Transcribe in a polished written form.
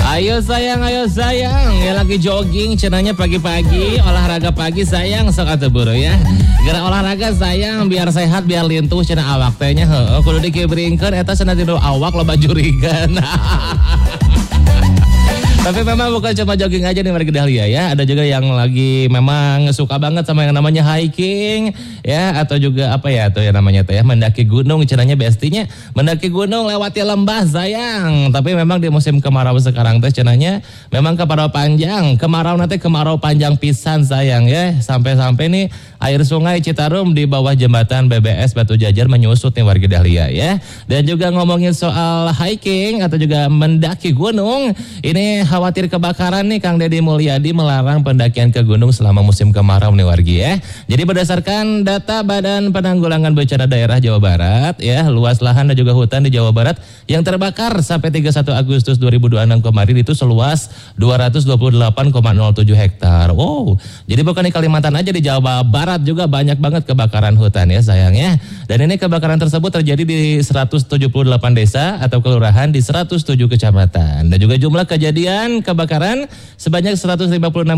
Ayo sayang, ya lagi jogging, cenanya pagi-pagi, olahraga pagi sayang, sok atuh buru ya. Gerak olahraga sayang, biar sehat, biar lintuh, cenah awak tehnya, kudu dikibringkeun, eta cenah tidur awak loba jurigan. Tapi memang bukan cuma jogging aja nih warga Dahlia ya. Ada juga yang lagi memang suka banget sama yang namanya hiking ya, atau juga apa ya tuh yang namanya tuh ya, mendaki gunung, cenanya bestinya mendaki gunung lewati lembah sayang. Tapi memang di musim kemarau sekarang teh cenanya memang kemarau panjang pisan sayang ya. Sampai-sampai nih air sungai Citarum di bawah jembatan BBS Batu Jajar menyusut nih warga Dahlia ya. Dan juga ngomongin soal hiking atau juga mendaki gunung, ini khawatir kebakaran nih, Kang Deddy Mulyadi melarang pendakian ke gunung selama musim kemarau nih wargi ya. Jadi berdasarkan data Badan Penanggulangan Bencana Daerah Jawa Barat ya, luas lahan dan juga hutan di Jawa Barat yang terbakar sampai 31 Agustus 2026 kemarin itu seluas 228,07 hektar. Wow, jadi bukan di Kalimantan aja, di Jawa Barat juga banyak banget kebakaran hutan ya sayangnya. Dan ini kebakaran tersebut terjadi di 178 desa atau kelurahan di 107 kecamatan. Dan juga jumlah kejadian kebakaran sebanyak 156